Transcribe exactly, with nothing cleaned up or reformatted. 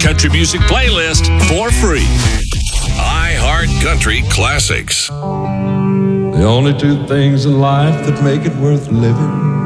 country music playlist for free. iHeart Country Classics. The only two things in life that make it worth living